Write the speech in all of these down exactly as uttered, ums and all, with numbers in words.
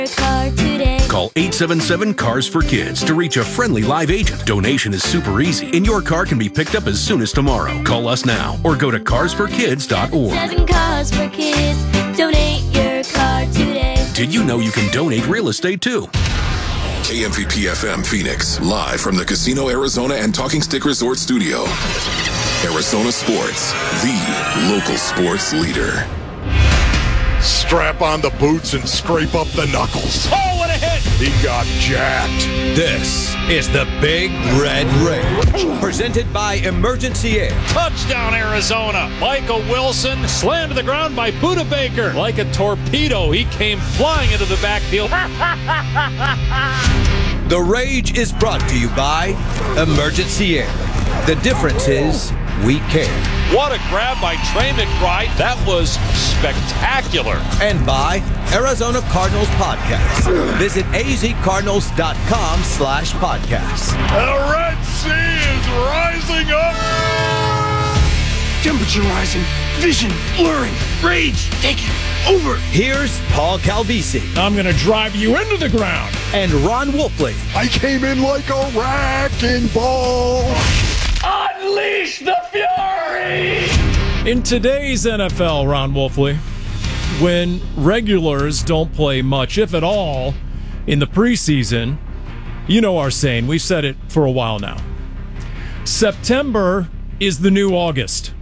Call eight seven seven, C A R S for Kids to reach a friendly live agent. Donation is super easy, and your car can be picked up as soon as tomorrow. Call us now or go to cars for kids dot org. Seven Cars for Kids. Donate your car today. Did you know you can donate real estate too? K M V P F M Phoenix, live from the Casino Arizona and Talking Stick Resort Studio. Arizona Sports, the local sports leader. Strap on the boots and scrape up the knuckles. Oh, what a hit! He got jacked. This is the Big Red Rage, presented by Emergency Air. Touchdown, Arizona. Michael Wilson slammed to the ground by Budda Baker. Like a torpedo, he came flying into the backfield. The Rage is brought to you by Emergency Air. The difference is we care. What a grab by Trey McBride. That was spectacular. And by Arizona Cardinals Podcast. Visit azcardinals.com slash podcast. The Red Sea is rising up. Temperature rising. Vision blurring. Rage taking over. Here's Paul Calvisi. I'm going to drive you into the ground. And Ron Wolfley. I came in like a wrecking ball. Unleash the fury! In today's N F L, Ron Wolfley, when regulars don't play much, if at all, in the preseason, you know our saying. We've said it for a while now. September is the new August.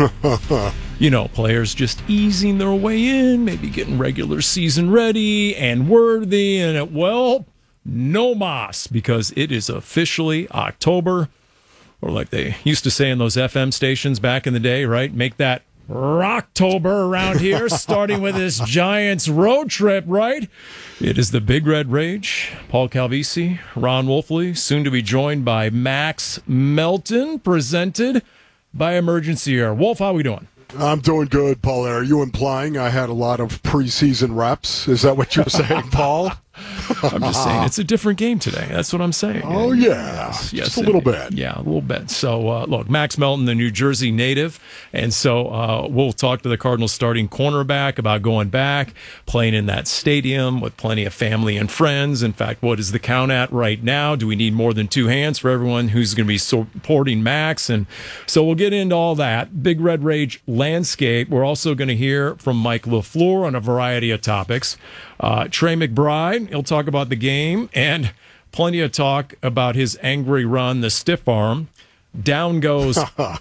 You know, players just easing their way in, maybe getting regular season ready and worthy, and it, well, no mas, because it is officially October. Or like they used to say in those F M stations back in the day, right? Make that Rocktober around here, starting with this Giants road trip, right? It is the Big Red Rage. Paul Calvisi, Ron Wolfley, soon to be joined by Max Melton, presented by Emergency Air. Wolf, how are we doing? I'm doing good, Paul. Are you implying I had a lot of preseason reps? Is that what you're saying, Paul? I'm just saying it's a different game today. That's what I'm saying. Oh, yeah. Yes, yes, just a little bit. Yeah, a little bit. So, uh, look, Max Melton, the New Jersey native. And so uh, we'll talk to the Cardinals starting cornerback about going back, playing in that stadium with plenty of family and friends. In fact, what is the count at right now? Do we need more than two hands for everyone who's going to be supporting Max? And so we'll get into all that. Big Red Rage landscape. We're also going to hear from Mike LaFleur on a variety of topics. Uh, Trey McBride, he'll talk about the game and plenty of talk about his angry run, the stiff arm. Down goes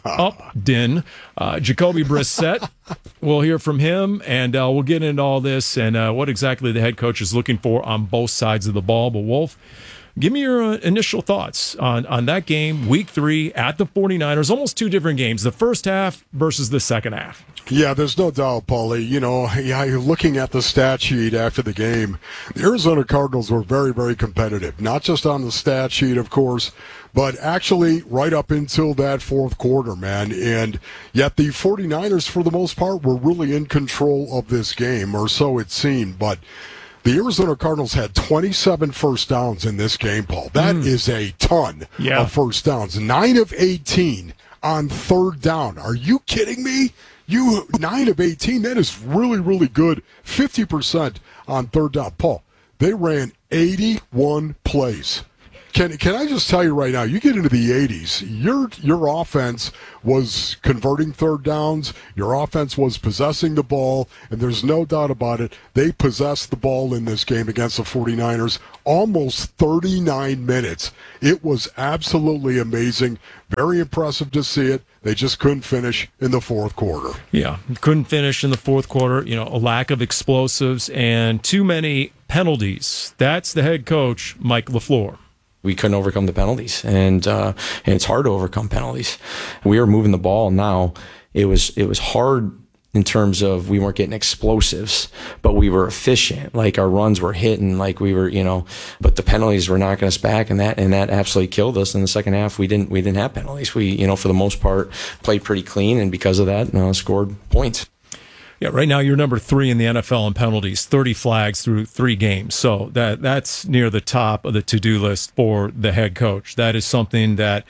Upton. Uh, Jacoby Brissett, we'll hear from him, and uh, we'll get into all this and uh, what exactly the head coach is looking for on both sides of the ball. But, Wolf, give me your uh, initial thoughts on, on that game, week three at the 49ers. Almost two different games, the first half versus the second half. Yeah, there's no doubt, Paulie. You know, yeah, you're looking at the stat sheet after the game. The Arizona Cardinals were very, very competitive, not just on the stat sheet, of course, but actually right up until that fourth quarter, man. And yet the 49ers, for the most part, were really in control of this game, or so it seemed. But the Arizona Cardinals had twenty-seven first downs in this game, Paul. That mm. is a ton yeah. of first downs. nine of eighteen on third down. Are you kidding me? You nine of eighteen, that is really, really good. fifty percent on third down. Paul, they ran eighty-one plays. Can can I just tell you right now, you get into the eighties, your your offense was converting third downs, your offense was possessing the ball, and there's no doubt about it, they possessed the ball in this game against the 49ers almost thirty-nine minutes. It was absolutely amazing, very impressive to see it. They just couldn't finish in the fourth quarter. Yeah, couldn't finish in the fourth quarter, you know, a lack of explosives and too many penalties. That's the head coach, Mike LaFleur. We couldn't overcome the penalties, and uh, and it's hard to overcome penalties. We were moving the ball now. It was it was hard in terms of we weren't getting explosives, but we were efficient. Like our runs were hitting, like we were, you know. But the penalties were knocking us back, and that and that absolutely killed us. In the second half, we didn't we didn't have penalties. We, you know, for the most part, played pretty clean, and because of that, uh, scored points. Yeah, right now you're number three in the N F L in penalties, thirty flags through three games. So that that's near the top of the to-do list for the head coach. That is something that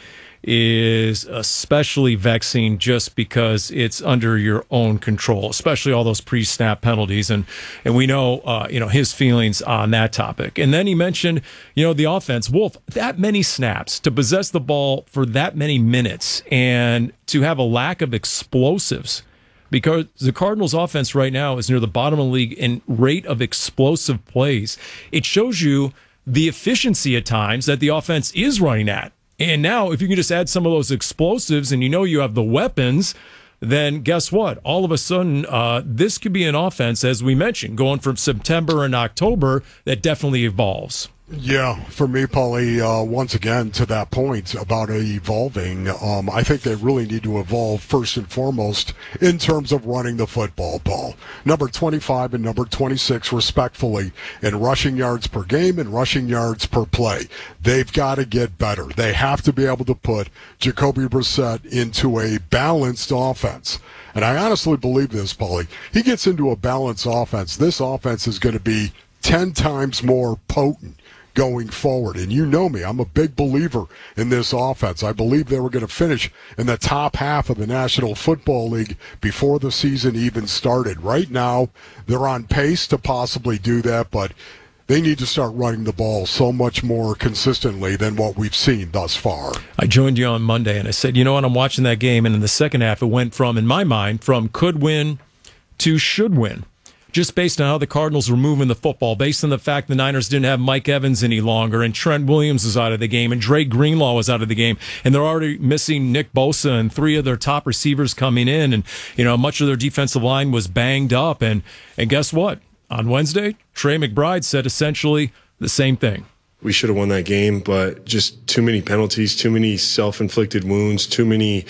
is especially vexing just because it's under your own control, especially all those pre-snap penalties. And and we know, uh, you know, his feelings on that topic. And then he mentioned, you know, the offense. Wolf, that many snaps, to possess the ball for that many minutes, and to have a lack of explosives. Because the Cardinals' offense right now is near the bottom of the league in rate of explosive plays. It shows you the efficiency at times that the offense is running at. And now, if you can just add some of those explosives and you know you have the weapons, then guess what? All of a sudden, uh, this could be an offense, as we mentioned, going from September and October, that definitely evolves. Yeah, for me, Paulie, uh, once again, to that point about evolving, um, I think they really need to evolve first and foremost in terms of running the football ball. Number twenty-five and number twenty-six, respectfully, in rushing yards per game and rushing yards per play. They've got to get better. They have to be able to put Jacoby Brissett into a balanced offense. And I honestly believe this, Paulie. He gets into a balanced offense. This offense is going to be ten times more potent going forward. And you know me, I'm a big believer in this offense. I believe they were going to finish in the top half of the National Football League before the season even started. Right now, they're on pace to possibly do that, but they need to start running the ball so much more consistently than what we've seen thus far. I joined you on Monday, and I said, you know what, I'm watching that game, and in the second half, it went from, in my mind, from could win to should win. Just based on how the Cardinals were moving the football, based on the fact the Niners didn't have Mike Evans any longer, and Trent Williams was out of the game, and Dre Greenlaw was out of the game, and they're already missing Nick Bosa and three of their top receivers coming in, and you know much of their defensive line was banged up, and and guess what? On Wednesday, Trey McBride said essentially the same thing. We should have won that game, but just too many penalties, too many self-inflicted wounds, too many.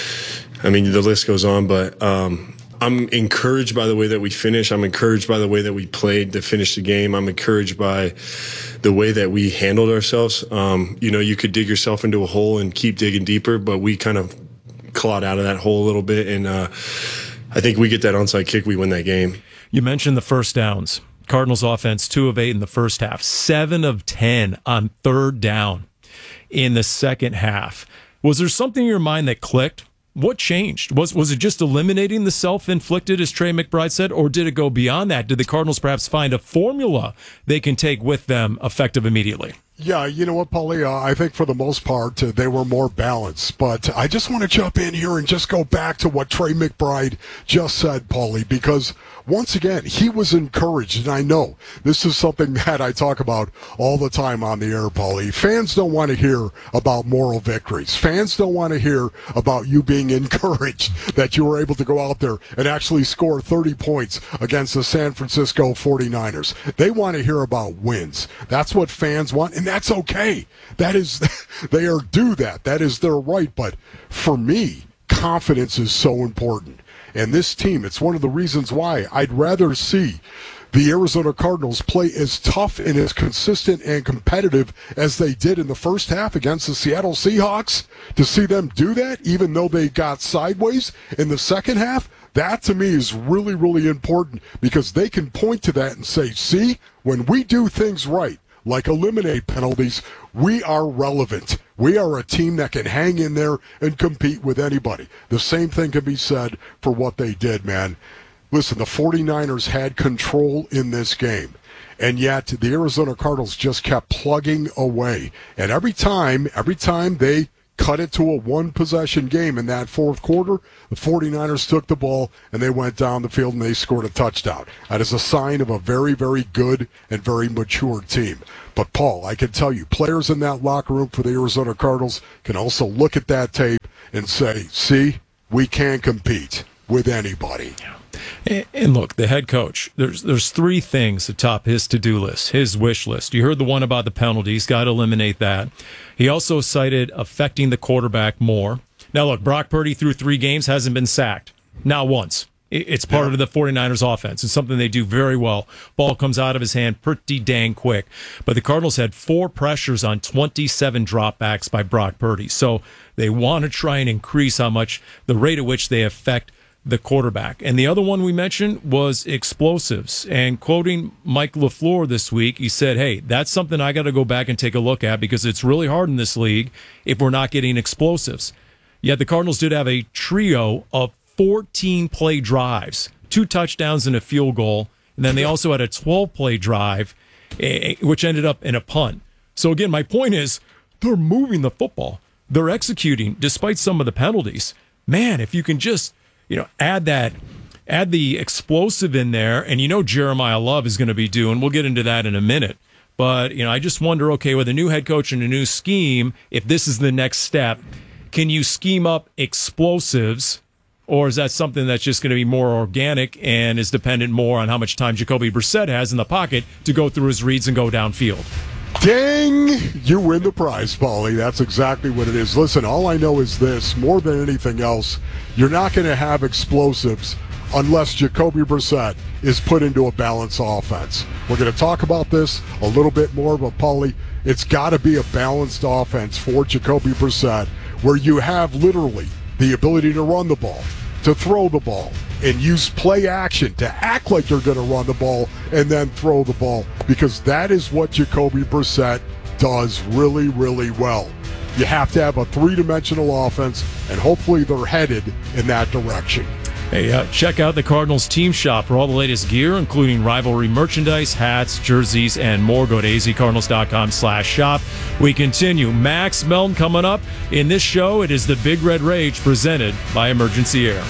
I mean, the list goes on, but. Um, I'm encouraged by the way that we finished. I'm encouraged by the way that we played to finish the game. I'm encouraged by the way that we handled ourselves. Um, you know, you could dig yourself into a hole and keep digging deeper, but we kind of clawed out of that hole a little bit. And uh, I think we get that onside kick, we win that game. You mentioned the first downs. Cardinals offense, two of eight in the first half, seven of ten on third down in the second half. Was there something in your mind that clicked? What changed? Was was it just eliminating the self-inflicted, as Trey McBride said, or did it go beyond that? Did the Cardinals perhaps find a formula they can take with them effective immediately? Yeah, you know what, Paulie? Uh, I think for the most part, uh, they were more balanced. But I just want to jump in here and just go back to what Trey McBride just said, Paulie, because once again, he was encouraged. And I know this is something that I talk about all the time on the air, Paulie. Fans don't want to hear about moral victories. Fans don't want to hear about you being encouraged that you were able to go out there and actually score thirty points against the San Francisco forty-niners. They want to hear about wins. That's what fans want. And that's okay. That is, they are due that. That is their right. But for me, confidence is so important. And this team, it's one of the reasons why I'd rather see the Arizona Cardinals play as tough and as consistent and competitive as they did in the first half against the Seattle Seahawks. To see them do that, even though they got sideways in the second half, that to me is really, really important because they can point to that and say, see, when we do things right, like eliminate penalties, we are relevant. We are a team that can hang in there and compete with anybody. The same thing can be said for what they did, man. Listen, the forty-niners had control in this game, and yet the Arizona Cardinals just kept plugging away. And every time, every time they cut it to a one-possession game in that fourth quarter, the forty-niners took the ball and they went down the field and they scored a touchdown. That is a sign of a very, very good and very mature team. But, Paul, I can tell you, players in that locker room for the Arizona Cardinals can also look at that tape and say, see, we can compete with anybody. Yeah. And look, the head coach, there's there's three things atop his to-do list, his wish list. You heard the one about the penalties, got to eliminate that. He also cited affecting the quarterback more. Now, look, Brock Purdy through three games hasn't been sacked. Not once. It's part yeah. of the forty-niners offense. It's something they do very well. Ball comes out of his hand pretty dang quick. But the Cardinals had four pressures on twenty-seven dropbacks by Brock Purdy. So they want to try and increase how much, the rate at which they affect the quarterback. And the other one we mentioned was explosives. And quoting Mike LaFleur this week, he said, hey, that's something I got to go back and take a look at because it's really hard in this league if we're not getting explosives. Yet the Cardinals did have a trio of fourteen play drives, two touchdowns and a field goal. And then they also had a twelve play drive, which ended up in a punt. So again, my point is they're moving the football. They're executing despite some of the penalties. Man, if you can just, you know, add that, add the explosive in there, and you know Jeremiah Love is going to be doing. We'll get into that in a minute. But, you know, I just wonder, okay, with a new head coach and a new scheme, if this is the next step, can you scheme up explosives, or is that something that's just going to be more organic and is dependent more on how much time Jacoby Brissett has in the pocket to go through his reads and go downfield? Ding! You win the prize, Paulie. That's exactly what it is. Listen, all I know is this, more than anything else, you're not going to have explosives unless Jacoby Brissett is put into a balanced offense. We're going to talk about this a little bit more, but Paulie, it's got to be a balanced offense for Jacoby Brissett where you have literally the ability to run the ball, to throw the ball, and use play action to act like you're going to run the ball and then throw the ball, because that is what Jacoby Brissett does really, really well. You have to have a three-dimensional offense, and hopefully they're headed in that direction. Hey, uh, check out the Cardinals team shop for all the latest gear, including rivalry merchandise, hats, jerseys, and more. Go to azcardinals.com slash shop. We continue. Max Melton coming up in this show. It is the Big Red Rage presented by Emergency Air.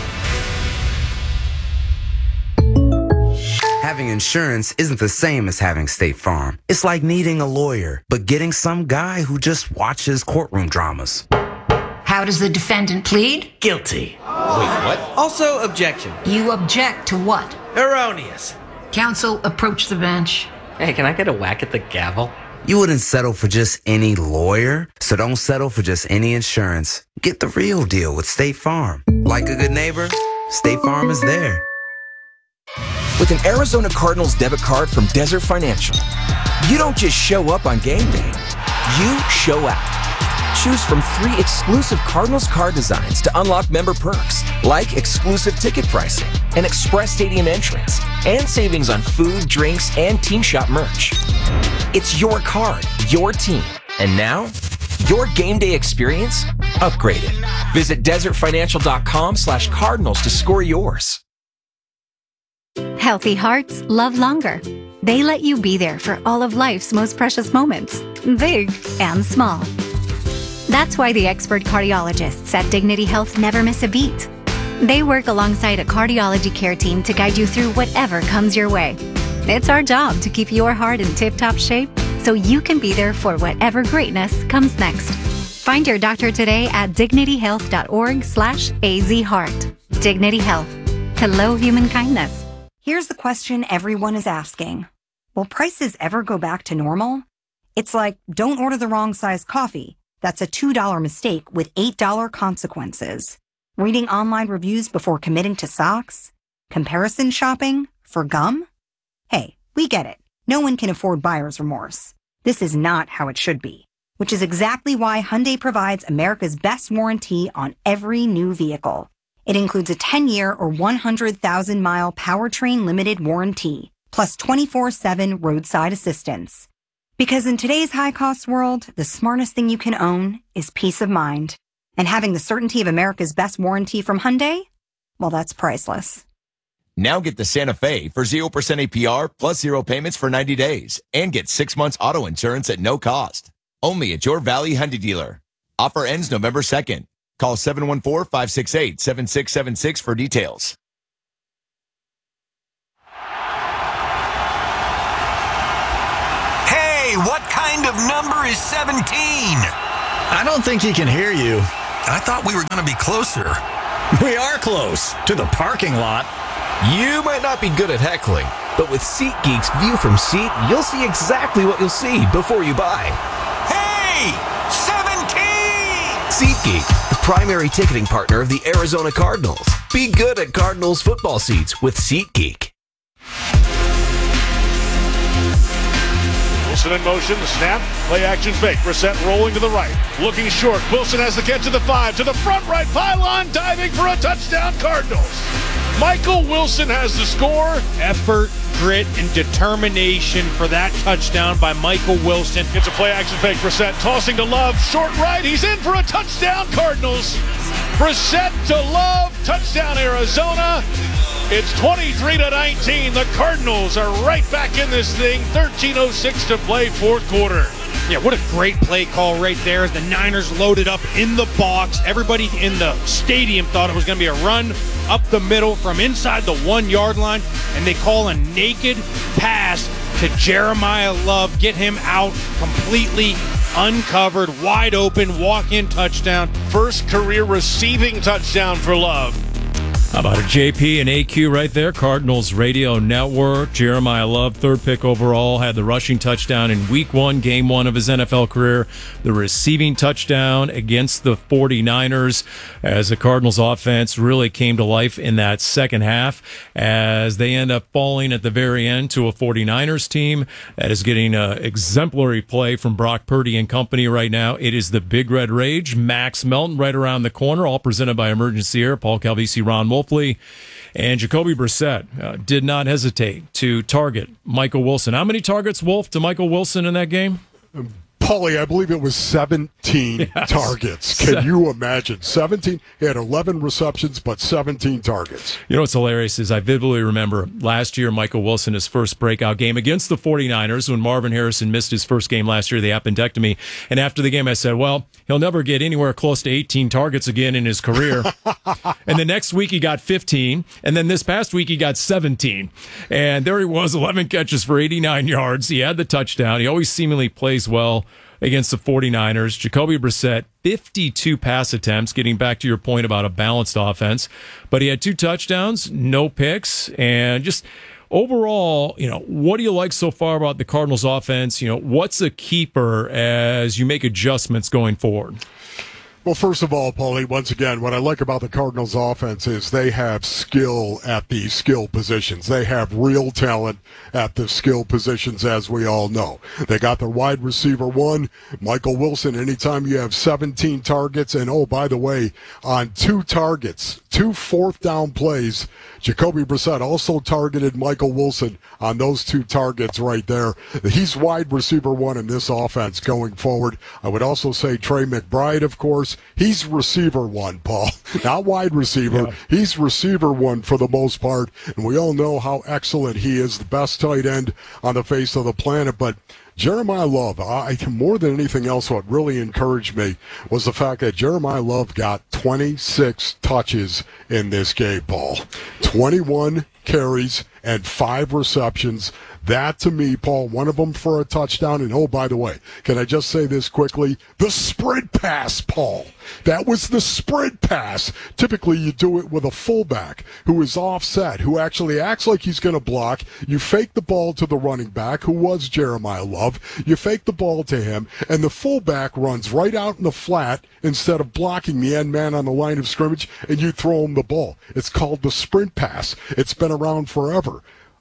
Having insurance isn't the same as having State Farm. It's like needing a lawyer, but getting some guy who just watches courtroom dramas. How does the defendant plead? Guilty. Wait, what? Also, objection. You object to what? Erroneous. Counsel, approach the bench. Hey, can I get a whack at the gavel? You wouldn't settle for just any lawyer, so don't settle for just any insurance. Get the real deal with State Farm. Like a good neighbor, State Farm is there. With an Arizona Cardinals debit card from Desert Financial, you don't just show up on game day, you show out. Choose from three exclusive Cardinals card designs to unlock member perks, like exclusive ticket pricing, an express stadium entrance, and savings on food, drinks, and team shop merch. It's your card, your team, and now, your game day experience upgraded. Visit desertfinancial.com slash cardinals to score yours. Healthy hearts love longer. They let you be there for all of life's most precious moments, big and small. That's why the expert cardiologists at Dignity Health never miss a beat. They work alongside a cardiology care team to guide you through whatever comes your way. It's our job to keep your heart in tip-top shape so you can be there for whatever greatness comes next. Find your doctor today at dignityhealth.org slash azheart. Dignity Health. Hello, human kindness. Here's the question everyone is asking. Will prices ever go back to normal? It's like, don't order the wrong size coffee. That's a two dollar mistake with eight dollar consequences. Reading online reviews before committing to socks? Comparison shopping for gum? Hey, we get it. No one can afford buyer's remorse. This is not how it should be, which is exactly why Hyundai provides America's best warranty on every new vehicle. It includes a ten year or one hundred thousand mile powertrain limited warranty, plus twenty-four seven roadside assistance. Because in today's high-cost world, the smartest thing you can own is peace of mind. And having the certainty of America's best warranty from Hyundai? Well, that's priceless. Now get the Santa Fe for zero percent A P R plus zero payments for ninety days and get six months auto insurance at no cost. Only at your Valley Hyundai dealer. Offer ends November second. Call seven one four, five six eight, seven six seven six for details. Hey, what kind of number is seventeen? I don't think he can hear you. I thought we were going to be closer. We are close to the parking lot. You might not be good at heckling, but with SeatGeek's View from Seat, you'll see exactly what you'll see before you buy. Hey, seventeen! SeatGeek, the primary ticketing partner of the Arizona Cardinals. Be good at Cardinals football seats with SeatGeek. Wilson in motion, the snap, play action fake. Brissett rolling to the right, looking short. Wilson has the catch of the five, to the front right pylon, diving for a touchdown, Cardinals. Michael Wilson has the score. Effort, grit, and determination for that touchdown by Michael Wilson. It's a play action fake. Brissett tossing to Love, short right. He's in for a touchdown, Cardinals. Brissett to Love, touchdown, Arizona. It's twenty-three to nineteen. The Cardinals are right back in this thing. thirteen oh six to play, fourth quarter. Yeah, what a great play call right there. The Niners loaded up in the box. Everybody in the stadium thought it was going to be a run up the middle from inside the one-yard line, and they call a naked pass to Jeremiah Love. Get him out completely uncovered, wide open, walk-in touchdown. First career receiving touchdown for Love. How about a J P and A Q right there? Cardinals Radio Network. Jeremiah Love, third pick overall, had the rushing touchdown in week one, game one of his N F L career. The receiving touchdown against the forty-niners as the Cardinals offense really came to life in that second half as they end up falling at the very end to a forty-niners team that is getting an exemplary play from Brock Purdy and company right now. It is the Big Red Rage. Max Melton right around the corner, all presented by Emergency Air. Paul Calvisi, Ron Wolf. And Jacoby Brissett uh, did not hesitate to target Michael Wilson. How many targets, Wolf, to Michael Wilson in that game? Um, Paulie, I believe it was seventeen yes. targets. Can Se- you imagine? seventeen. He had eleven receptions, but seventeen targets. You know what's hilarious is I vividly remember last year Michael Wilson, his first breakout game against the forty-niners when Marvin Harrison missed his first game last year, the appendectomy. And after the game, I said, well, he'll never get anywhere close to eighteen targets again in his career. And the next week he got fifteen. And then this past week he got seventeen. And there he was, eleven catches for eighty-nine yards. He had the touchdown. He always seemingly plays well against the forty-niners. Jacoby Brissett, fifty-two pass attempts, getting back to your point about a balanced offense. But he had two touchdowns, no picks, and just overall, you know, what do you like so far about the Cardinals offense? You know, what's a keeper as you make adjustments going forward? Well, first of all, Paulie, once again, what I like about the Cardinals offense is they have skill at the skill positions. They have real talent at the skill positions, as we all know. They got their wide receiver one, Michael Wilson. Anytime you have seventeen targets, and oh, by the way, on two targets, two fourth down plays, Jacoby Brissett also targeted Michael Wilson on those two targets right there. He's wide receiver one in this offense going forward. I would also say Trey McBride, of course. He's receiver one, Paul. Not wide receiver. Yeah. He's receiver one for the most part. And we all know how excellent he is, the best tight end on the face of the planet. But Jeremiah Love, I, more than anything else, what really encouraged me was the fact that Jeremiah Love got twenty-six touches in this game, Paul. twenty-one carries and five receptions. That, to me, Paul, one of them for a touchdown. And, oh, by the way, can I just say this quickly? The sprint pass, Paul. That was the sprint pass. Typically, you do it with a fullback who is offset, who actually acts like he's going to block. You fake the ball to the running back, who was Jeremiah Love. You fake the ball to him, and the fullback runs right out in the flat instead of blocking the end man on the line of scrimmage, and you throw him the ball. It's called the sprint pass. It's been around forever.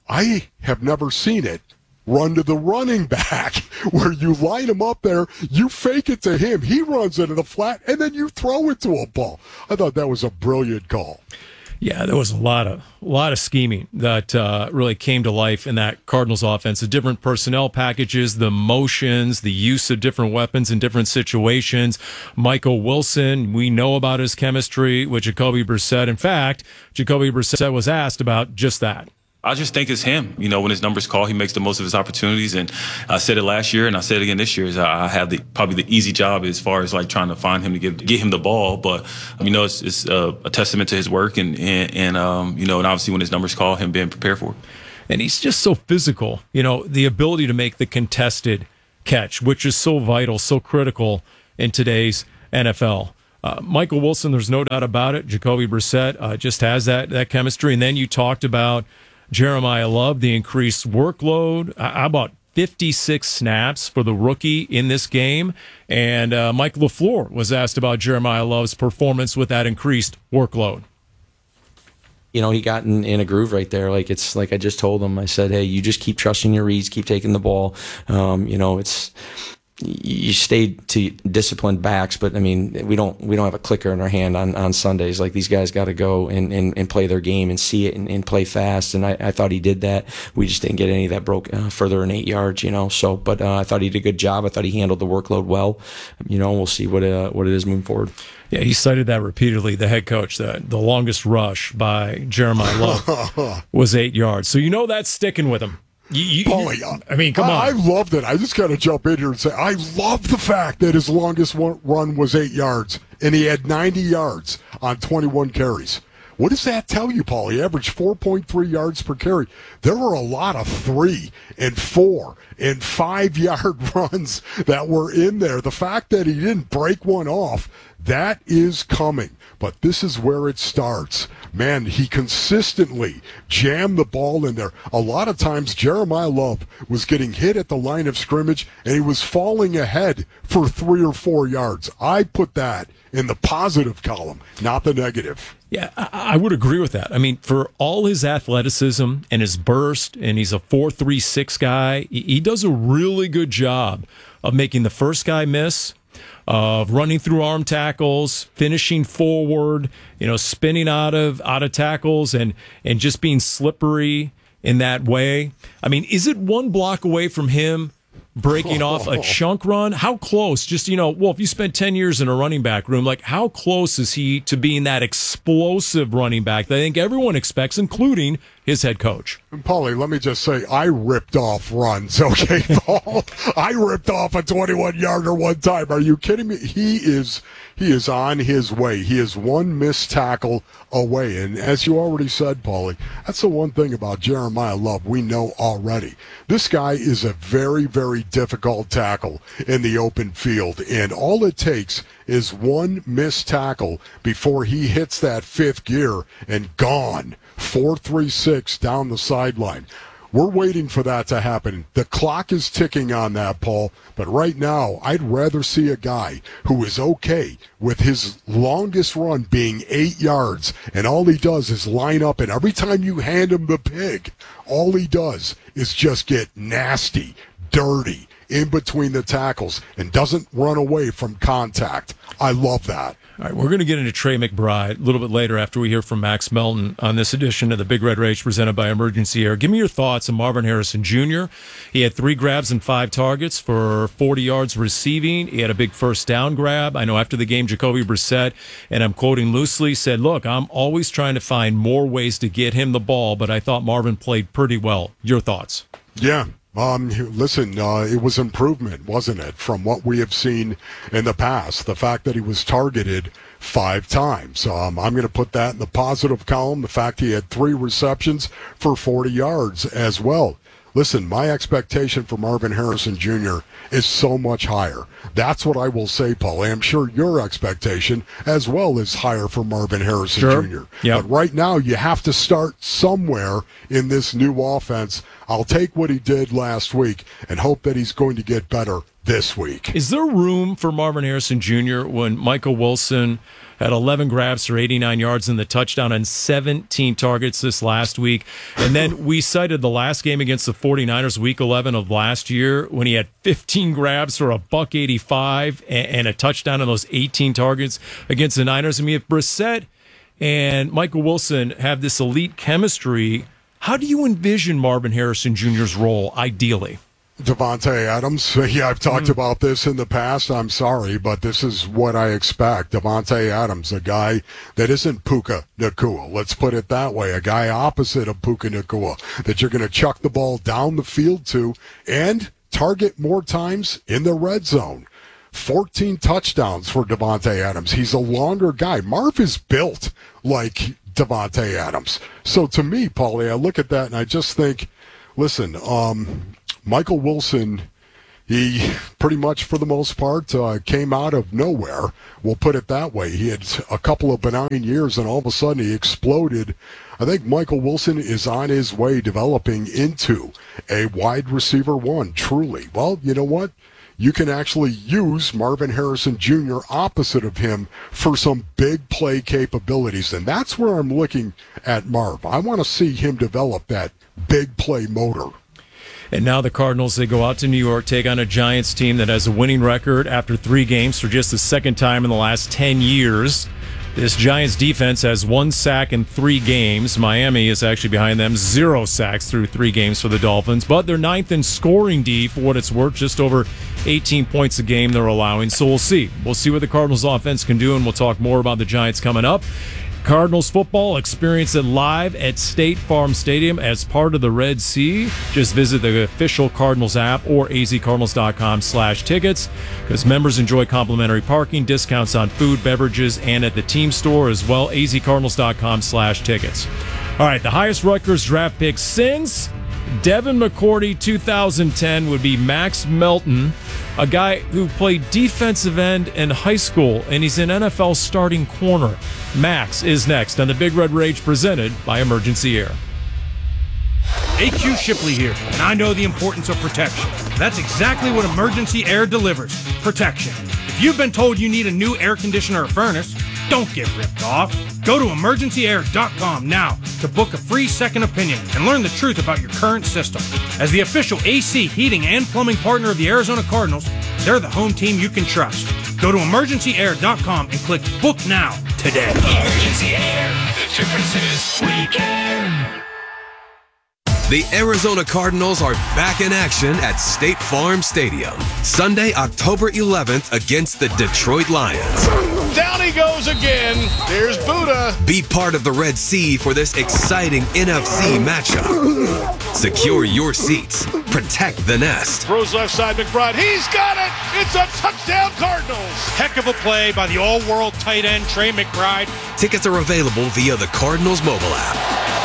I have never seen it run to the running back where you line him up there, you fake it to him, he runs into the flat, and then you throw it to a ball. I thought that was a brilliant call. Yeah, there was a lot of a lot of scheming that uh, really came to life in that Cardinals offense. The different personnel packages, the motions, the use of different weapons in different situations. Michael Wilson, we know about his chemistry with Jacoby Brissett. In fact, Jacoby Brissett was asked about just that. I just think it's him. You know, when his numbers call, he makes the most of his opportunities. And I said it last year, and I said it again this year, is I have the probably the easy job as far as like trying to find him to give get him the ball. But you know, it's, it's a, a testament to his work, and and, and um, you know, and obviously when his numbers call, him being prepared for it. And he's just so physical. You know, the ability to make the contested catch, which is so vital, so critical in today's N F L. Uh, Michael Wilson, there's no doubt about it. Jacoby Brissett uh, just has that that chemistry. And then you talked about Jeremiah Love, the increased workload. How about fifty-six snaps for the rookie in this game? And uh, Mike LaFleur was asked about Jeremiah Love's performance with that increased workload. you know, he got in, in a groove right there. Like it's like I just told him, I said, hey, you just keep trusting your reads, keep taking the ball. Um, you know, it's, you stayed to disciplined backs, but I mean, we don't we don't have a clicker in our hand on, on Sundays. Like these guys got to go and, and, and play their game and see it and, and play fast. And I, I thought he did that. We just didn't get any that broke uh, further than eight yards, you know. So, but uh, I thought he did a good job. I thought he handled the workload well. You know, we'll see what uh, what it is moving forward. Yeah, he cited that repeatedly, the head coach, that the longest rush by Jeremiah Love was eight yards. So you know that's sticking with him. You, you, Paulie, you, I mean, come I, on. I loved it. I just got to jump in here and say I love the fact that his longest one, run was eight yards, and he had ninety yards on twenty-one carries. What does that tell you, Paul? He averaged four point three yards per carry. There were a lot of three and four and five yard runs that were in there. The fact that he didn't break one off, that is coming. But this is where it starts. Man, he consistently jammed the ball in there. A lot of times Jeremiah Love was getting hit at the line of scrimmage, and he was falling ahead for three or four yards. I put that in the positive column, not the negative. Yeah, I would agree with that. I mean, for all his athleticism and his burst, and he's a four three six guy, he does a really good job of making the first guy miss, of running through arm tackles, finishing forward, you know, spinning out of out of tackles, and and just being slippery in that way. I mean, is it one block away from him breaking off a chunk run? How close? Just, you know, well, if you spent ten years in a running back room, like how close is he to being that explosive running back that I think everyone expects, including his head coach? And Paulie, let me just say, I ripped off runs, okay, Paul? I ripped off a twenty-one yarder one time. Are you kidding me? He is he is on his way. He is one missed tackle away. And as you already said, Paulie, that's the one thing about Jeremiah Love we know already. This guy is a very, very difficult tackle in the open field. And all it takes is one missed tackle before he hits that fifth gear and gone. four three six down the sideline. We're waiting for that to happen. The clock is ticking on that, Paul. But right now, I'd rather see a guy who is okay with his longest run being eight yards, and all he does is line up, and every time you hand him the pig, all he does is just get nasty, dirty, in between the tackles, and doesn't run away from contact. I love that. All right, we're going to get into Trey McBride a little bit later after we hear from Max Melton on this edition of the Big Red Rage presented by Emergency Air. Give me your thoughts on Marvin Harrison Junior He had three grabs and five targets for forty yards receiving. He had a big first down grab. I know after the game, Jacoby Brissett, and I'm quoting loosely, said, look, I'm always trying to find more ways to get him the ball, but I thought Marvin played pretty well. Your thoughts? Yeah. Um, listen, uh, it was improvement, wasn't it, from what we have seen in the past. The fact that he was targeted five times. Um, I'm going to put that in the positive column. The fact he had three receptions for forty yards as well. Listen, my expectation for Marvin Harrison Junior is so much higher. That's what I will say, Paul. I'm sure your expectation as well is higher for Marvin Harrison sure. Junior Yep. But right now, you have to start somewhere in this new offense. I'll take what he did last week and hope that he's going to get better this week. Is there room for Marvin Harrison Junior when Michael Wilson had eleven grabs for eighty-nine yards in the touchdown on seventeen targets this last week? And then we cited the last game against the forty-niners, week eleven of last year, when he had fifteen grabs for a buck eighty-five and, and a touchdown on those eighteen targets against the Niners. I mean, if Brissett and Michael Wilson have this elite chemistry, how do you envision Marvin Harrison Junior's role ideally? Devontae Adams. Yeah, I've talked mm. about this in the past. I'm sorry, but this is what I expect. Devontae Adams, a guy that isn't Puka Nacua. Let's put it that way. A guy opposite of Puka Nacua that you're going to chuck the ball down the field to and target more times in the red zone. fourteen touchdowns for Devontae Adams. He's a longer guy. Marv is built like Devontae Adams. So to me, Paulie, I look at that and I just think, listen, um, Michael Wilson, he pretty much for the most part uh, came out of nowhere. We'll put it that way. He had a couple of benign years and all of a sudden he exploded. I think Michael Wilson is on his way developing into a wide receiver one, truly. Well, you know what? you can actually use Marvin Harrison Junior opposite of him for some big play capabilities. And that's where I'm looking at Marv. I want to see him develop that big play motor. And now the Cardinals, they go out to New York, take on a Giants team that has a winning record after three games for just the second time in the last ten years. This Giants defense has one sack in three games. Miami is actually behind them, zero sacks through three games for the Dolphins. But they're ninth in scoring D for what it's worth, just over eighteen points a game they're allowing. So we'll see. We'll see what the Cardinals offense can do, and we'll talk more about the Giants coming up. Cardinals football, experience it live at State Farm Stadium as part of the Red Sea. Just visit the official Cardinals app or azcardinals.com slash tickets because members enjoy complimentary parking, discounts on food, beverages, and at the team store as well, azcardinals.com slash tickets. All right, the highest Rutgers draft pick since Devin McCourty two thousand ten would be Max Melton, a guy who played defensive end in high school, and he's an N F L starting corner. Max is next on the Big Red Rage presented by Emergency Air. A Q Shipley here, and I know the importance of protection. That's exactly what Emergency Air delivers, protection. If you've been told you need a new air conditioner or furnace, don't get ripped off. Go to emergency air dot com now to book a free second opinion and learn the truth about your current system. As the official A C, heating, and plumbing partner of the Arizona Cardinals, they're the home team you can trust. Go to emergency air dot com and click Book Now today. Emergency Air. The difference is we care. The Arizona Cardinals are back in action at State Farm Stadium, Sunday, October eleventh against the Detroit Lions. Down he goes again. There's Buddha. Be part of the Red Sea for this exciting N F C matchup. Secure your seats. Protect the nest. Throws left side, McBride. He's got it. It's a touchdown, Cardinals. Heck of a play by the all-world tight end, Trey McBride. Tickets are available via the Cardinals mobile app.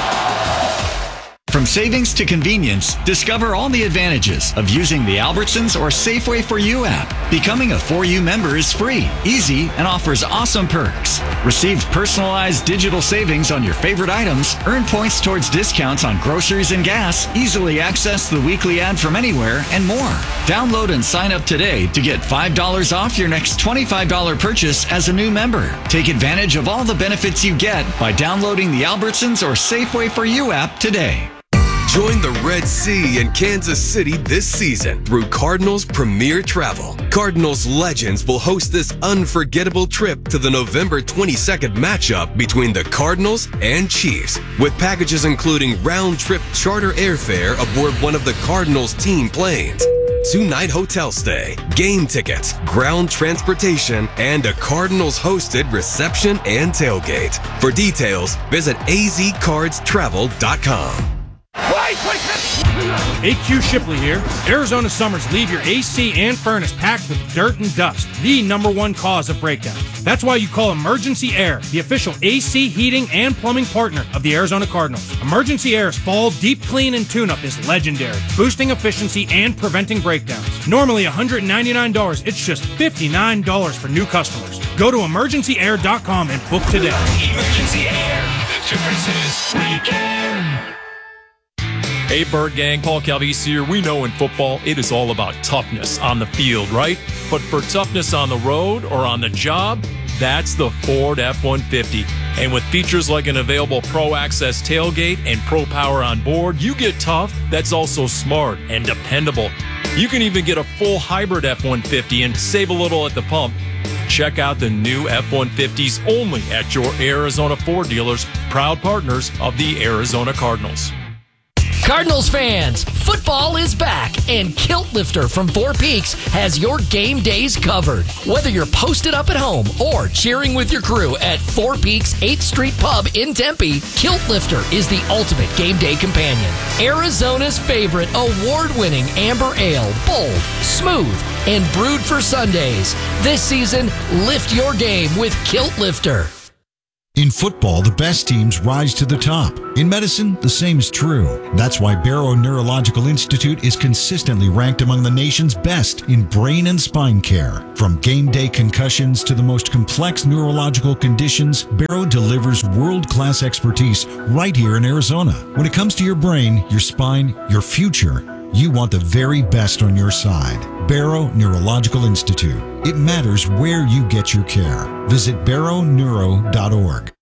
From savings to convenience, discover all the advantages of using the Albertsons or Safeway for You app. Becoming a For You member is free, easy, and offers awesome perks. Receive personalized digital savings on your favorite items, earn points towards discounts on groceries and gas, easily access the weekly ad from anywhere, and more. Download and sign up today to get five dollars off your next twenty-five dollars purchase as a new member. Take advantage of all the benefits you get by downloading the Albertsons or Safeway for You app today. Join the Red Sea in Kansas City this season through Cardinals Premier Travel. Cardinals legends will host this unforgettable trip to the November twenty-second matchup between the Cardinals and Chiefs, with packages including round-trip charter airfare aboard one of the Cardinals team planes, two-night hotel stay, game tickets, ground transportation, and a Cardinals-hosted reception and tailgate. For details, visit a z cards travel dot com. A Q Shipley here. Arizona summers leave your A C and furnace packed with dirt and dust, the number one cause of breakdowns. That's why you call Emergency Air, the official A C, heating, and plumbing partner of the Arizona Cardinals. Emergency Air's fall deep clean and tune-up is legendary, boosting efficiency and preventing breakdowns. Normally one hundred ninety-nine dollars, it's just fifty-nine dollars for new customers. Go to emergency air dot com and book today. Emergency Air. The difference is we care. Hey, Bird Gang, Paul Calvisi here. We know in football, it is all about toughness on the field, right? But for toughness on the road or on the job, that's the Ford F one fifty. And with features like an available Pro Access tailgate and Pro Power on board, you get tough that's also smart and dependable. You can even get a full hybrid F one fifty and save a little at the pump. Check out the new F one fifties only at your Arizona Ford dealers, proud partners of the Arizona Cardinals. Cardinals fans, football is back, and Kilt Lifter from Four Peaks has your game days covered. Whether you're posted up at home or cheering with your crew at Four Peaks eighth Street Pub in Tempe, Kilt Lifter is the ultimate game day companion. Arizona's favorite award-winning amber ale, bold, smooth, and brewed for Sundays. This season, lift your game with Kilt Lifter. In football, the best teams rise to the top. In medicine, the same is true. That's why Barrow Neurological Institute is consistently ranked among the nation's best in brain and spine care. From game day concussions to the most complex neurological conditions, Barrow delivers world-class expertise right here in Arizona. When it comes to your brain, your spine, your future, you want the very best on your side. Barrow Neurological Institute. It matters where you get your care. Visit barrow neuro dot org.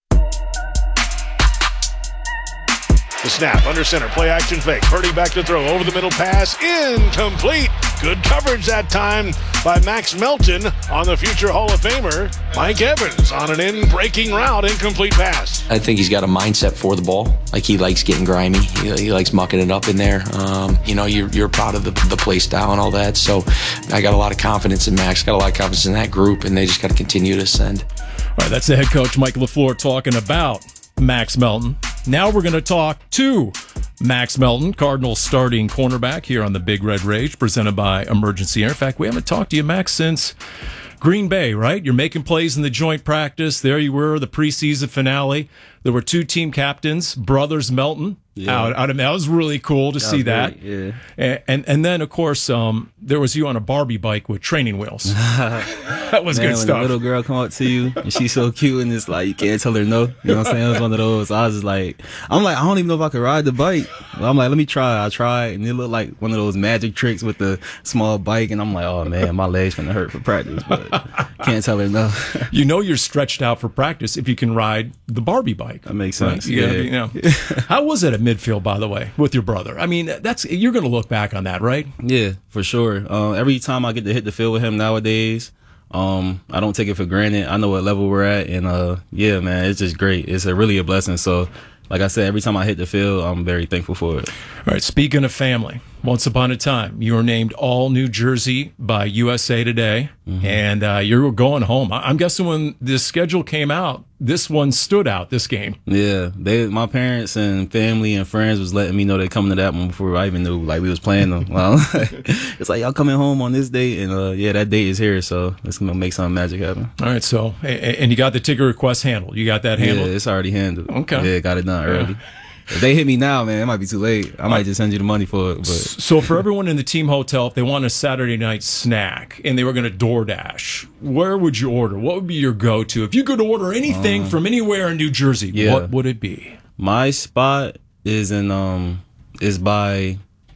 The snap, under center, play action fake. Purdy back to throw, over the middle pass, incomplete. Good coverage that time by Max Melton on the future Hall of Famer, Mike Evans, on an in-breaking route, incomplete pass. I think he's got a mindset for the ball. Like, he likes getting grimy. He, he likes mucking it up in there. Um, you know, you're, you're proud of the, the play style and all that. So I got a lot of confidence in Max, got a lot of confidence in that group, and they just got to continue to ascend. All right, that's the head coach, Mike LaFleur, talking about Max Melton. Now we're going to talk to Max Melton, Cardinals starting cornerback here on the Big Red Rage, presented by Emergency Air. In fact, we haven't talked to you, Max, since Green Bay, right? You're making plays in the joint practice. There you were, the preseason finale. There were two team captains, brothers Melton. Yeah. Out, out of, that was really cool to that see that. Great, yeah. And, and and then, of course, um, there was you on a Barbie bike with training wheels. That was Man, good when stuff. A little girl come up to you and she's so cute and it's like you can't tell her no. You know what I'm saying? It was one of those. I was just like, I'm like, I don't even know if I could ride the bike. But I'm like, let me try. I tried, and it looked like one of those magic tricks with the small bike. And I'm like, oh man, my legs gonna hurt for practice, but can't tell her no. You know you're stretched out for practice if you can ride the Barbie bike. That makes Right? sense. You gotta Yeah. be, you know. How was it at midfield, by the way, with your brother? I mean, that's you're going to look back on that, right? Yeah, for sure. Uh, every time I get to hit the field with him nowadays, um, I don't take it for granted. I know what level we're at, and uh, yeah, man, it's just great. It's a really a blessing. So, like I said, every time I hit the field, I'm very thankful for it. All right, speaking of family, once upon a time, you were named All New Jersey by U S A Today, mm-hmm. and uh, you were going home. I'm guessing when this schedule came out, this one stood out, this game. Yeah, they, my parents and family and friends was letting me know they coming to that one before I even knew like we was playing them. Well, it's like y'all coming home on this date, and uh, yeah, that date is here, so it's gonna make some magic happen. All right, so and you got the ticket request handled. You got that handled? Yeah, it's already handled. Okay, yeah, got it done early. If they hit me now, man, it might be too late. I might just send you the money for it. But so for everyone in the team hotel, if they want a Saturday night snack and they were going to DoorDash, where would you order? What would be your go-to? If you could order anything um, from anywhere in New Jersey, yeah. what would it be? My spot is in um is by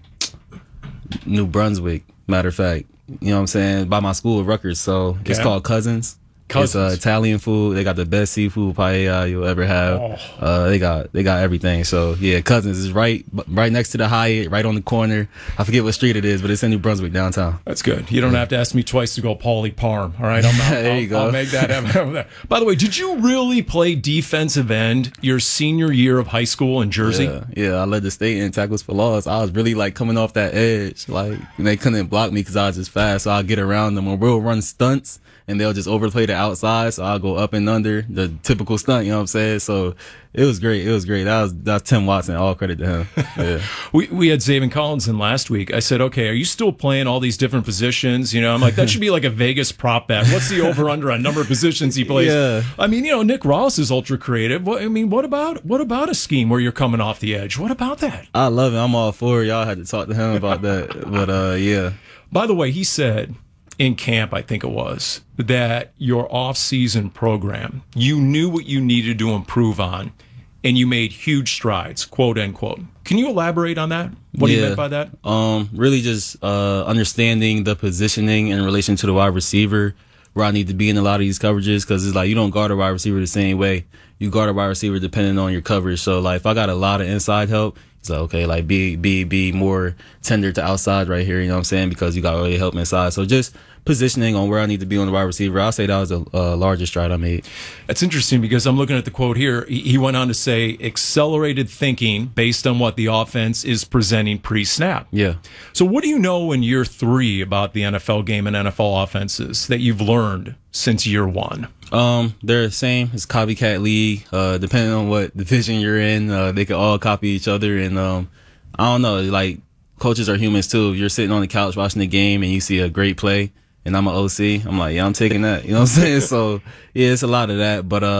New Brunswick. Matter of fact, you know what I'm saying? By my school at Rutgers. So okay. It's called Cousins. Cousins. It's uh, Italian food. They got the best seafood paella you'll ever have. Oh. Uh, they got they got everything. So yeah, Cousins is right right next to the Hyatt, right on the corner. I forget what street it is, but it's in New Brunswick downtown. That's good. You don't yeah. have to ask me twice to go Paulie Parm. All right, I'm, I'll, there you I'll, go. I'll make that happen. By the way, did you really play defensive end your senior year of high school in Jersey? Yeah, yeah I led the state in tackles for loss. I was really like coming off that edge, like they couldn't block me because I was just fast. So I'll get around them, or we'll run stunts. And they'll just overplay the outside, so I'll go up and under the typical stunt. You know what I'm saying? So it was great. It was great. That was that's Tim Watson. All credit to him. Yeah. we we had Zaven Collins in last week. I said, okay, are you still playing all these different positions? You know, I'm like, that should be like a Vegas prop bet. What's the over under on number of positions he plays? Yeah. I mean, you know, Nick Ross is ultra creative. What I mean, what about what about a scheme where you're coming off the edge? What about that? I love it. I'm all for it. Y'all had to talk to him about that. But uh, yeah. By the way, he said in camp, I think it was, that your off-season program, you knew what you needed to improve on, and you made huge strides, quote, unquote. Can you elaborate on that? What yeah. do you meant by that? Um, really just uh, understanding the positioning in relation to the wide receiver, where I need to be in a lot of these coverages, because it's like you don't guard a wide receiver the same way. You guard a wide receiver depending on your coverage. So, like, if I got a lot of inside help, so, okay, like, be be be more tender to outside right here, you know what I'm saying? Because you got really help inside. So, just positioning on where I need to be on the wide receiver, I'll say that was the uh, largest stride I made. That's interesting because I'm looking at the quote here. He went on to say, accelerated thinking based on what the offense is presenting pre-snap. Yeah. So, what do you know in year three about the N F L game and N F L offenses that you've learned since year one? Um, they're the same. It's copycat league. Uh, depending on what division you're in, uh, they can all copy each other. And, um, I don't know, like, coaches are humans too. If you're sitting on the couch watching the game and you see a great play and I'm an O C, I'm like, yeah, I'm taking that. You know what I'm saying? So, yeah, it's a lot of that. But, uh,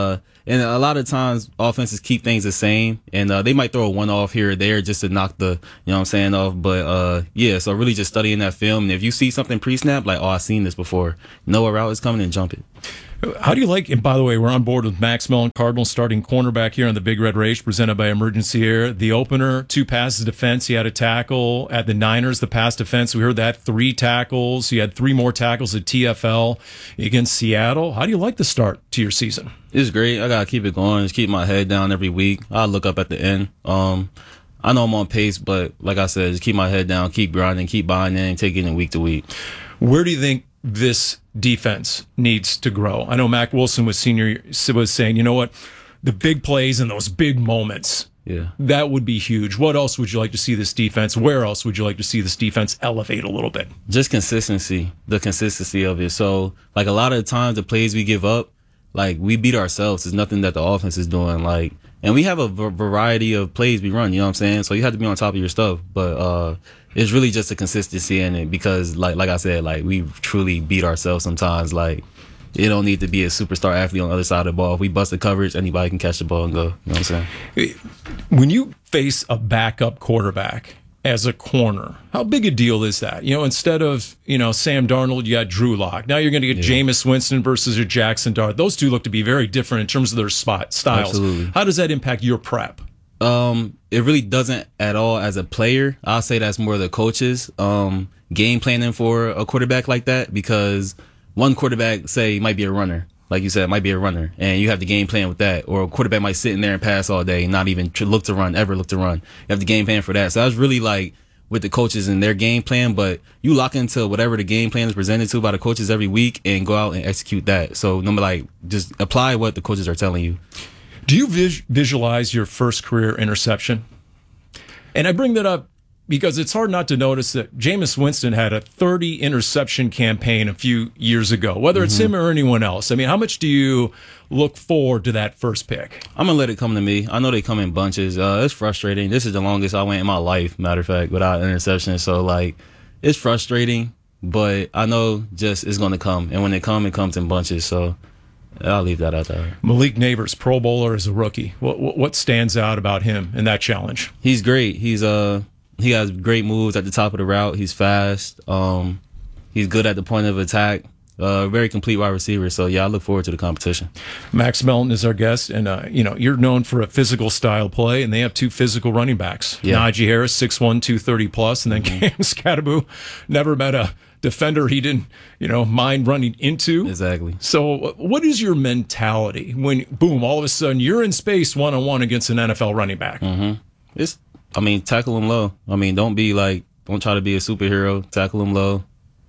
And a lot of times offenses keep things the same, and uh, they might throw a one off here or there just to knock the, you know what I'm saying, off. But uh, yeah, so really just studying that film. And if you see something pre-snap, like, oh, I've seen this before, know what route is coming and jump it. How do you like, and by the way, we're on board with Max Melton, Cardinals starting cornerback here on the Big Red Rage, presented by Emergency Air. The opener, two passes defense. He had a tackle at the Niners, the pass defense. We heard that, three tackles. He had three more tackles at T F L against Seattle. How do you like the start to your season? It's great. I got to keep it going. Just keep my head down every week. I look up at the end. Um, I know I'm on pace, but like I said, just keep my head down, keep grinding, keep buying in, taking it week to week. Where do you think this defense needs to grow? I know Mac Wilson was senior was saying, you know what, the big plays and those big moments, yeah, that would be huge. What else would you like to see this defense? Where else would you like to see this defense elevate a little bit? Just consistency, the consistency of it. So, like, a lot of the times the plays we give up, like, we beat ourselves. It's nothing that the offense is doing. Like, and we have a v- variety of plays we run. You know what I'm saying? So you have to be on top of your stuff. But uh, it's really just a consistency in it because, like, like I said, like, we truly beat ourselves sometimes. Like, it don't need to be a superstar athlete on the other side of the ball. If we bust the coverage, anybody can catch the ball and go. You know what I'm saying? When you face a backup quarterback as a corner, how big a deal is that? You know, instead of, you know, Sam Darnold, you got Drew Lock. Now you're going to get yeah. Jameis Winston versus your Jackson Dart. Those two look to be very different in terms of their spot styles. Absolutely. How does that impact your prep? Um, it really doesn't at all as a player. I'll say that's more the coaches um, game planning for a quarterback like that, because one quarterback, say, might be a runner. Like you said, might be a runner, and you have the game plan with that. Or a quarterback might sit in there and pass all day, not even look to run, ever look to run. You have the game plan for that. So that's really like with the coaches and their game plan, but you lock into whatever the game plan is presented to by the coaches every week and go out and execute that. So no matter, like, just apply what the coaches are telling you. Do you vis- visualize your first career interception? And I bring that up because it's hard not to notice that Jameis Winston had a thirty interception campaign a few years ago, whether it's mm-hmm. him or anyone else. I mean, how much do you look forward to that first pick? I'm going to let it come to me. I know they come in bunches. Uh, it's frustrating. This is the longest I went in my life, matter of fact, without interception. So, like, it's frustrating, but I know just it's going to come. And when it comes, it comes in bunches. So I'll leave that out there. Malik Neighbors, Pro Bowler as a rookie. What, what, what stands out about him in that challenge? He's great. He's uh. He has great moves at the top of the route. He's fast. Um, he's good at the point of attack. Uh, very complete wide receiver. So, yeah, I look forward to the competition. Max Melton is our guest. And, uh, you know, you're known for a physical style play, and they have two physical running backs. Yeah. Najee Harris, six one, two thirty plus, and then mm-hmm. Cam Scatterbu. Never met a defender he didn't, you know, mind running into. Exactly. So what is your mentality when, boom, all of a sudden you're in space one-on-one against an N F L running back? Mm-hmm. It's I mean, tackle him low. I mean, don't be like, don't try to be a superhero. Tackle him low,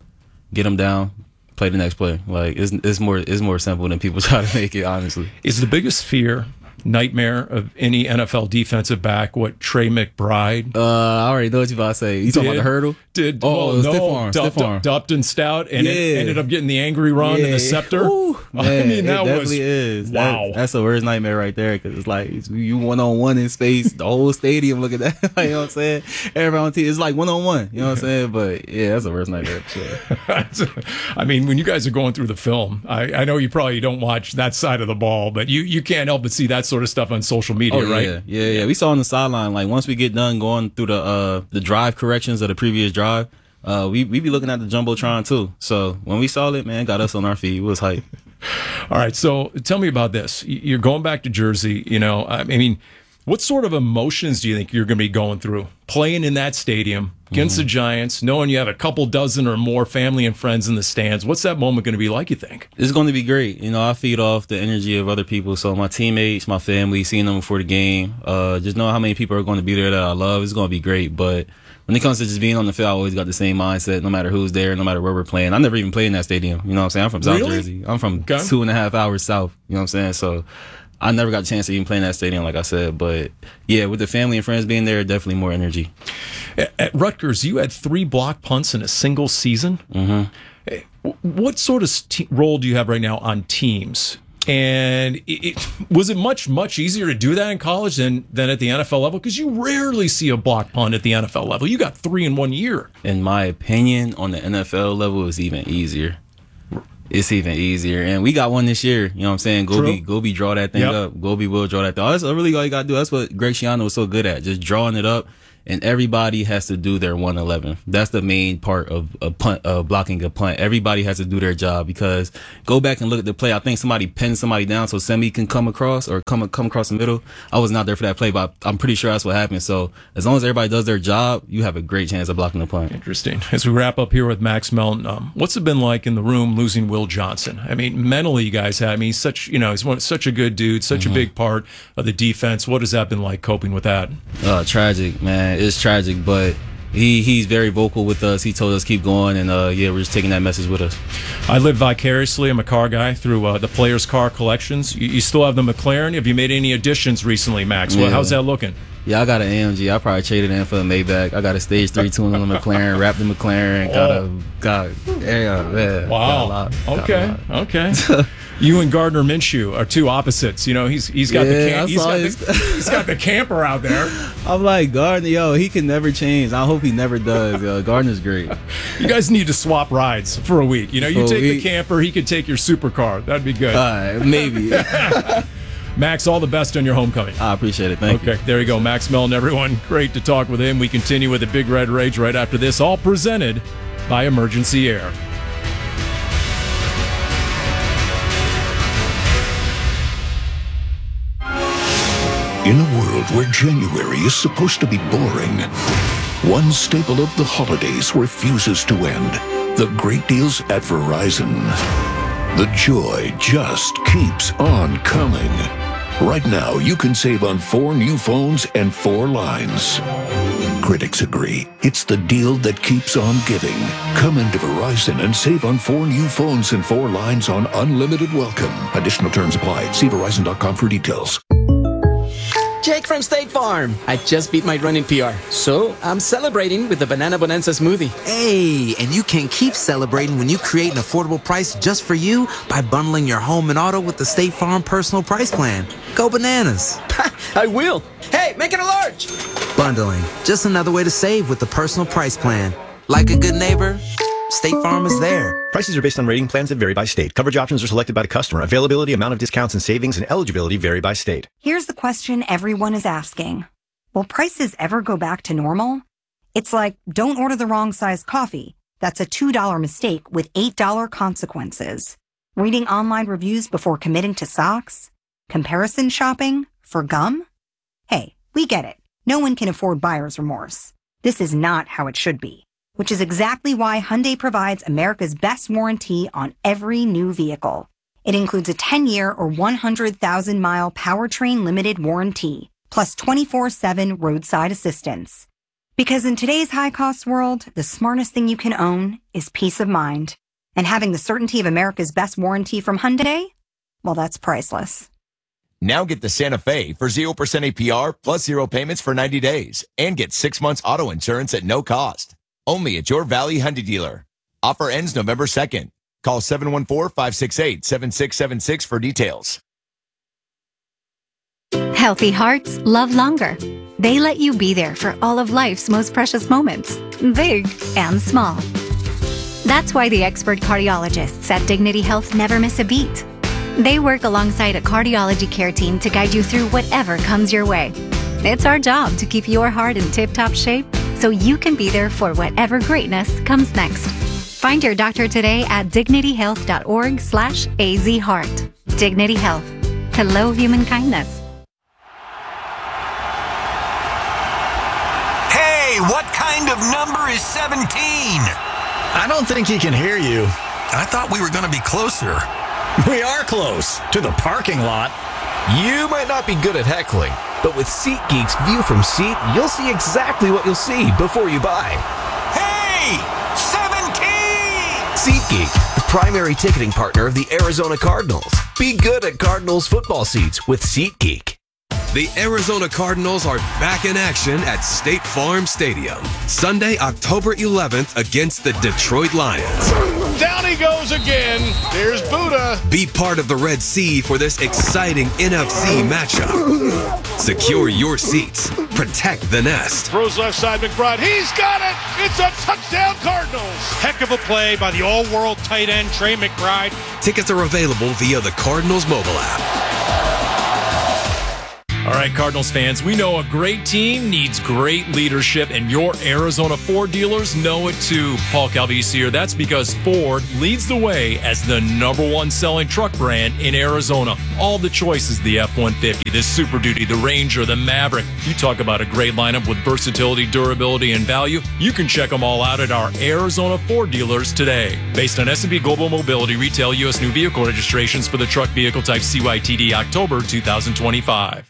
get him down, play the next play. Like, it's it's more it's more simple than people try to make it, honestly. Is the biggest fear, nightmare of any N F L defensive back what Trey McBride? Uh, I already know what you're about to say. You talking about the hurdle? Did oh, well, no, stiff arm, dumped, stiff arm. dumped and stout, and yeah. it ended up getting the angry run yeah. and the scepter. Ooh, man, I mean, that it definitely was is. wow. That, that's a worst nightmare right there, because it's like it's, you one on one in space, the whole stadium look at that. You know what I'm saying? Everybody on T V, it's like one on one. You know what I'm saying? But yeah, that's a worst nightmare. Sure. I mean, when you guys are going through the film, I, I know you probably don't watch that side of the ball, but you you can't help but see that sort of stuff on social media, oh, right? Yeah, yeah, yeah. We saw on the sideline, like, once we get done going through the uh the drive corrections of the previous drive, uh we we be looking at the jumbotron too. So when we saw it, man, got us on our feet. It was hype. All right, so tell me about this. You're going back to Jersey. You know, I mean, what sort of emotions do you think you're going to be going through playing in that stadium against mm-hmm. the Giants, knowing you have a couple dozen or more family and friends in the stands? What's that moment going to be like, you think? It's going to be great. You know, I feed off the energy of other people. So my teammates, my family, seeing them before the game, uh, just know how many people are going to be there that I love. It's going to be great. But when it comes to just being on the field, I always got the same mindset, no matter who's there, no matter where we're playing. I never even played in that stadium. You know what I'm saying? I'm from South really? Jersey. I'm from okay. two and a half hours south. You know what I'm saying? So I never got a chance to even play in that stadium, like I said. But yeah, with the family and friends being there, definitely more energy. At Rutgers, you had three block punts in a single season. Mm-hmm. What sort of t- role do you have right now on teams? And it, it, was it much, much easier to do that in college than, than at the N F L level? Because you rarely see a block punt at the N F L level. You got three in one year. In my opinion, on the N F L level, it's even easier. it's even easier. And we got one this year. You know what I'm saying? Gobi, Gobi draw that thing Yep. up. Gobi will draw that thing. That's really all you got to do. That's what Greg Schiano was so good at, just drawing it up. And everybody has to do their one eleven. That's the main part of a punt, uh, blocking a punt. Everybody has to do their job, because go back and look at the play. I think somebody pinned somebody down so Semi can come across or come come across the middle. I was not there for that play, but I'm pretty sure that's what happened. So as long as everybody does their job, you have a great chance of blocking the punt. Interesting. As we wrap up here with Max Melton, um, what's it been like in the room losing Will Johnson? I mean, mentally, you guys have. I mean, he's such you know he's one, such a good dude, such Mm-hmm. a big part of the defense. What has that been like coping with that? Uh, tragic, man. It's tragic, but he he's very vocal with us. He told us keep going, and uh, yeah, we're just taking that message with us. I live vicariously. I'm a car guy through uh, the Players Car Collections. You, you still have the McLaren. Have you made any additions recently, Max? Well, Yeah. how's that looking? Yeah, I got an A M G. I probably traded in for the Maybach. I got a stage three tune on the McLaren, wrapped the McLaren. Got a got yeah, yeah. Wow. Got a lot, got Okay. a lot. Okay. You and Gardner Minshew are two opposites. You know, he's he's got Yeah, the I cam- he's, saw got his- the, he's got the camper out there. I'm like, Gardner, yo, he can never change. I hope he never does. Yo, Gardner's great. You guys need to swap rides for a week. You know, you For a take the week. camper, he could take your supercar. That'd be good. Uh, maybe. Max, all the best on your homecoming. I appreciate it. Thank you. Okay, there you go. Max Melton, everyone. Great to talk with him. We continue with the Big Red Rage right after this, all presented by Emergency Air. In a world where January is supposed to be boring, one staple of the holidays refuses to end. The great deals at Verizon. The joy just keeps on coming. Right now, you can save on four new phones and four lines. Critics agree. It's the deal that keeps on giving. Come into Verizon and save on four new phones and four lines on unlimited welcome. Additional terms apply. See Verizon dot com for details. Jake from State Farm. I just beat my running P R, so I'm celebrating with the Banana Bonanza smoothie. Hey, and you can keep celebrating when you create an affordable price just for you by bundling your home and auto with the State Farm Personal Price Plan. Go bananas. I will. Hey, make it a large. Bundling, just another way to save with the Personal Price Plan. Like a good neighbor, State Farm is there. Prices are based on rating plans that vary by state. Coverage options are selected by the customer. Availability, amount of discounts and savings, and eligibility vary by state. Here's the question everyone is asking. Will prices ever go back to normal? It's like, don't order the wrong size coffee. That's a two dollar mistake with eight dollar consequences. Reading online reviews before committing to socks? Comparison shopping for gum? Hey, we get it. No one can afford buyer's remorse. This is not how it should be, which is exactly why Hyundai provides America's best warranty on every new vehicle. It includes a ten-year or one hundred thousand mile powertrain limited warranty, plus twenty-four seven roadside assistance. Because in today's high-cost world, the smartest thing you can own is peace of mind. And having the certainty of America's best warranty from Hyundai? Well, that's priceless. Now get the Santa Fe for zero percent A P R plus zero payments for ninety days and get six months auto insurance at no cost. Only at your Valley Hyundai dealer. Offer ends November second. Call seven one four, five six eight, seven six seven six for details. Healthy hearts love longer. They let you be there for all of life's most precious moments, big and small. That's why the expert cardiologists at Dignity Health never miss a beat. They work alongside a cardiology care team to guide you through whatever comes your way. It's our job to keep your heart in tip-top shape so you can be there for whatever greatness comes next. Find your doctor today at dignityhealth.org slash azheart. Dignity Health. Hello, human kindness. Hey, what kind of number is seventeen? I don't think he can hear you. I thought we were going to be closer. We are close to the parking lot. You might not be good at heckling, but with SeatGeek's View from Seat, you'll see exactly what you'll see before you buy. Hey, seventeen! SeatGeek, the primary ticketing partner of the Arizona Cardinals. Be good at Cardinals football seats with SeatGeek. The Arizona Cardinals are back in action at State Farm Stadium. Sunday, October eleventh against the Detroit Lions. Down he goes again. There's Buddha. Be part of the Red Sea for this exciting N F C matchup. Secure your seats. Protect the nest. Throws left side, McBride. He's got it. It's a touchdown, Cardinals. Heck of a play by the all-world tight end, Trey McBride. Tickets are available via the Cardinals mobile app. All right, Cardinals fans, we know a great team needs great leadership, and your Arizona Ford dealers know it too. Paul Calvisi here. That's because Ford leads the way as the number one selling truck brand in Arizona. All the choices, the F one fifty, the Super Duty, the Ranger, the Maverick. You talk about a great lineup with versatility, durability, and value. You can check them all out at our Arizona Ford dealers today. Based on S and P Global Mobility, retail U S new vehicle registrations for the truck vehicle type C Y T D October twenty twenty-five.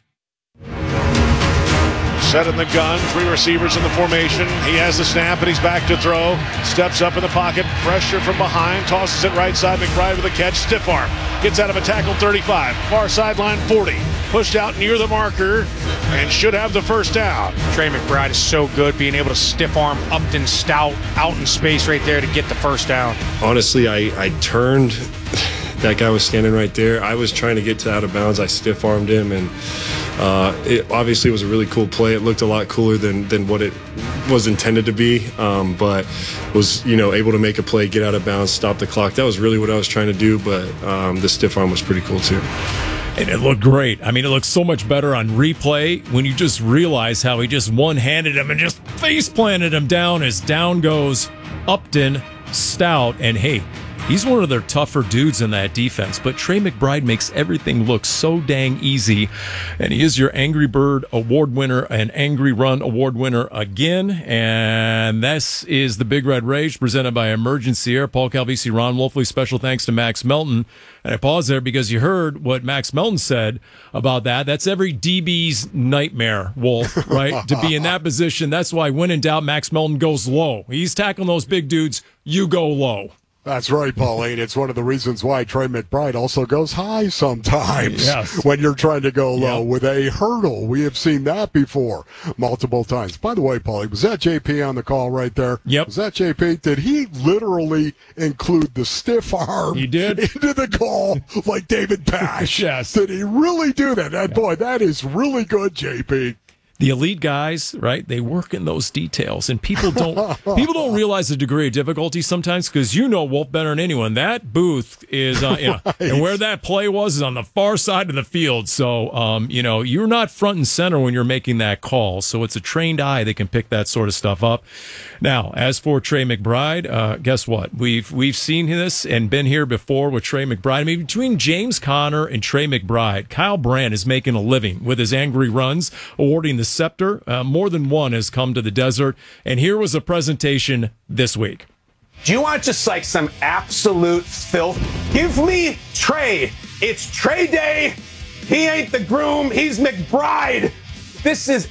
Set in the gun, three receivers in the formation. He has the snap and he's back to throw. Steps up in the pocket, pressure from behind, tosses it right side. McBride with a catch, stiff arm. Gets out of a tackle, thirty-five. Far sideline, forty. Pushed out near the marker and should have the first down. Trey McBride is so good, being able to stiff arm Upton Stout out in space right there to get the first down. Honestly, I, I turned. That guy was standing right there. I was trying to get to out of bounds. I stiff armed him, and uh, it obviously was a really cool play. It looked a lot cooler than than what it was intended to be, um, but was you know able to make a play, get out of bounds, stop the clock. That was really what I was trying to do. But um, the stiff arm was pretty cool too. And it looked great. I mean, it looks so much better on replay when you just realize how he just one-handed him and just face-planted him down as down goes Upton Stout. And hey, he's one of their tougher dudes in that defense, but Trey McBride makes everything look so dang easy. And he is your Angry Bird Award winner and Angry Run Award winner again. And this is the Big Red Rage presented by Emergency Air. Paul Calvisi, Ron Wolfley, special thanks to Max Melton. And I pause there because you heard what Max Melton said about that. That's every D B's nightmare, Wolf, right? To be in that position. That's why when in doubt, Max Melton goes low. He's tackling those big dudes. You go low. That's right, Pauline. It's one of the reasons why Trey McBride also goes high sometimes yes. when you're trying to go low yep. with a hurdle. We have seen that before multiple times. By the way, Pauline, was that J P on the call right there? Yep. Was that J P? Did he literally include the stiff arm he did. into the call like David Pash? Yes. Did he really do that? And yeah. boy, that is really good, J P. The elite guys, right? They work in those details, and people don't people don't realize the degree of difficulty sometimes because you know Wolf better than anyone. That booth is, uh, you know, right. and where that play was is on the far side of the field. So, um, you know, you're not front and center when you're making that call. So it's a trained eye that can pick that sort of stuff up. Now, as for Trey McBride, uh, guess what? We've we've seen this and been here before with Trey McBride. I mean, between James Conner and Trey McBride, Kyle Brandt is making a living with his angry runs, awarding the scepter. Uh, more than one has come to the desert. And here was a presentation this week. Do you want just like some absolute filth? Give me Trey. It's Trey Day. He ain't the groom. He's McBride. This is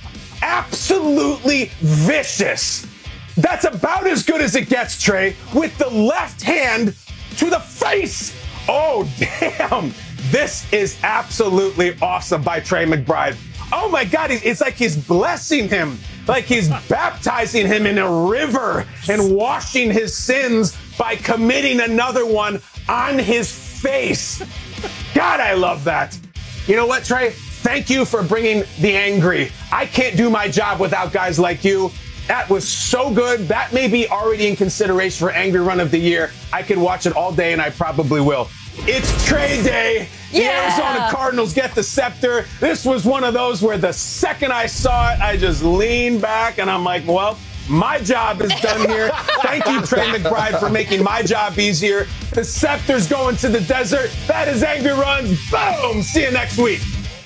absolutely vicious. That's about as good as it gets, Trey, with the left hand to the face. Oh, damn. This is absolutely awesome by Trey McBride. Oh, my God. It's like he's blessing him, like he's baptizing him in a river and washing his sins by committing another one on his face. God, I love that. You know what, Trey? Thank you for bringing the angry. I can't do my job without guys like you. That was so good. That may be already in consideration for Angry Run of the Year. I could watch it all day, and I probably will. It's Trey Day. The yeah. Arizona Cardinals get the scepter. This was one of those where the second I saw it, I just leaned back, and I'm like, well, my job is done here. Thank you, Trey McBride, for making my job easier. The scepter's going to the desert. That is Angry Runs. Boom. See you next week.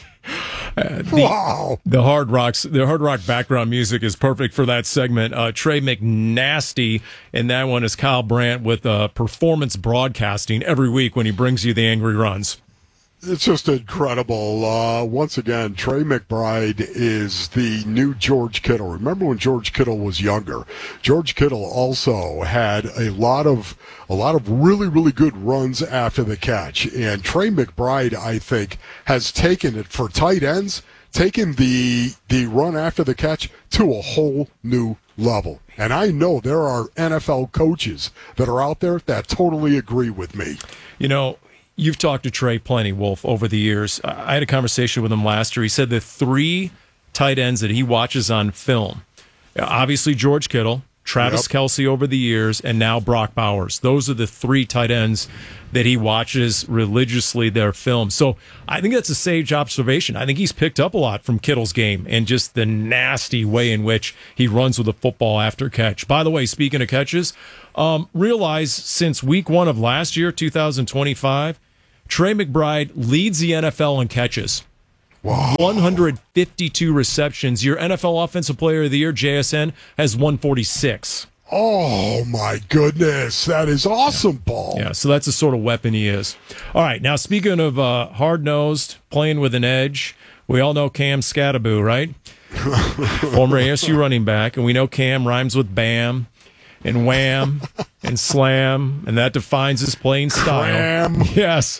Uh, the, wow. the hard rocks, the hard rock background music is perfect for that segment. Uh, Trey McNasty, and that one is Kyle Brandt with uh, performance broadcasting every week when he brings you the Angry Runs. It's just incredible. Uh, once again, Trey McBride is the new George Kittle. Remember when George Kittle was younger? George Kittle also had a lot of a lot of really, really good runs after the catch. And Trey McBride, I think, has taken it for tight ends taking the the run after the catch to a whole new level. And I know there are N F L coaches that are out there that totally agree with me. You know, you've talked to Trey plenty, Wolf, over the years. I had a conversation with him last year. He said the three tight ends that he watches on film, obviously George Kittle, Travis yep. Kelce over the years, and now Brock Bowers. Those are the three tight ends that he watches religiously their film. So I think that's a sage observation. I think he's picked up a lot from Kittle's game and just the nasty way in which he runs with the football after catch. By the way, speaking of catches, um, realize since week one of last year, two thousand twenty-five, Trey McBride leads the N F L in catches. Wow. one hundred fifty-two receptions. Your N F L Offensive Player of the Year, J S N, has one forty-six. Oh, my goodness. That is awesome, Paul. Yeah, so that's the sort of weapon he is. All right, now speaking of uh, hard-nosed, playing with an edge, we all know Cam Skattebo, right? Former A S U running back, and we know Cam rhymes with Bam and Wham and Slam, and that defines his playing style. Cram. Yes.